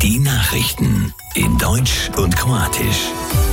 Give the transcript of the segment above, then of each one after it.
Die Nachrichten in Deutsch und Kroatisch.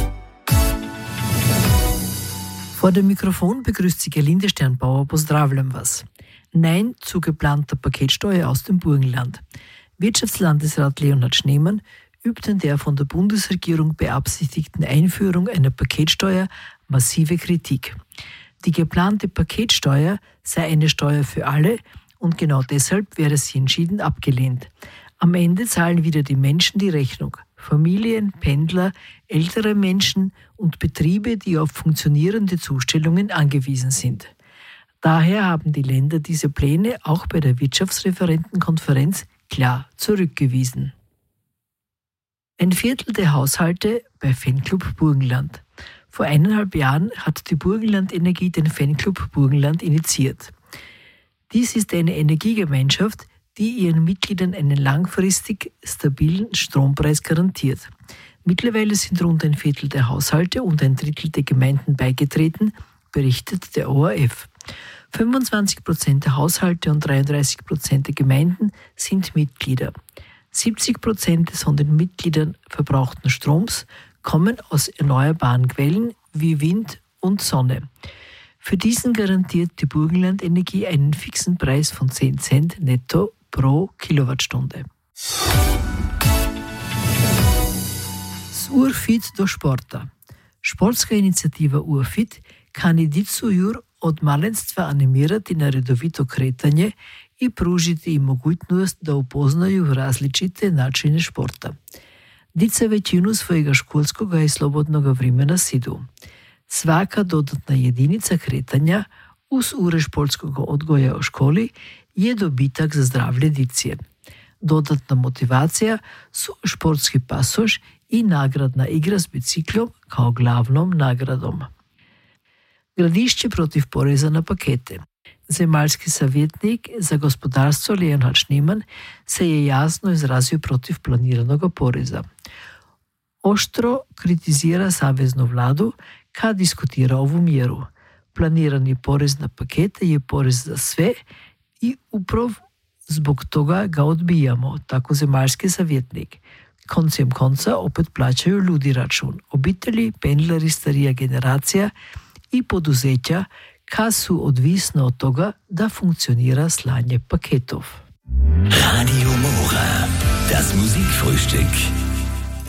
Vor dem Mikrofon begrüßt Sie Gerlinde Sternbauer, pozdravljam vas. Nein zu geplanter Paketsteuer aus dem Burgenland. Wirtschaftslandesrat Leonhard Schneemann übt in der von der Bundesregierung beabsichtigten Einführung einer Paketsteuer massive Kritik. Die geplante Paketsteuer sei eine Steuer für alle und genau deshalb wäre sie entschieden abgelehnt. Am Ende zahlen wieder die Menschen die Rechnung. Familien, Pendler, ältere Menschen und Betriebe, die auf funktionierende Zustellungen angewiesen sind. Daher haben die Länder diese Pläne auch bei der Wirtschaftsreferentenkonferenz klar zurückgewiesen. Ein Viertel der Haushalte bei Fanclub Burgenland. Vor 1,5 Jahren hat die Burgenland Energie den Fanclub Burgenland initiiert. Dies ist eine Energiegemeinschaft, die ihren Mitgliedern einen langfristig stabilen Strompreis garantiert. Mittlerweile sind rund ein Viertel der Haushalte und ein Drittel der Gemeinden beigetreten, berichtet der ORF. 25% der Haushalte und 33% der Gemeinden sind Mitglieder. 70% des von den Mitgliedern verbrauchten Stroms kommen aus erneuerbaren Quellen wie Wind und Sonne. Für diesen garantiert die Burgenland Energie einen fixen Preis von 10 Cent netto pro Kilowattstunde. Urfit do sporta. Športska inicijativa Urfit kandidicuju od malenstva animirati na redovito kretanje i pružiti im mogućnost da upoznaju različite načine športa. Dica većinu svojega školskog i slobodnog vremena sidu. Svaka dodatna jedinica kretanja uz ure športskog odgoja u školi je dobitak za zdravlje dice. Dodatna motivacija su športski pasoš i nagradna igra s biciklom kao glavnom nagradom. Gradišće protiv poreza na pakete. Zemaljski savjetnik za gospodarstvo Leonhard Schneemann se je jasno izrazio protiv planiranog poreza. Oštro kritizira saveznu vladu kad diskutira ovu mjeru. Planirani porez na pakete je porez za sve i upravo zbog toga ga odbijamo, tako zemaljski savjetnik. Koncem konca opet plaćaju ljudi račun. Obitelji, pendleri, starija generacija i poduzeća kad su odvisno od toga da funkcionira slanje paketov. Radio Mora, das Musikfrühstück.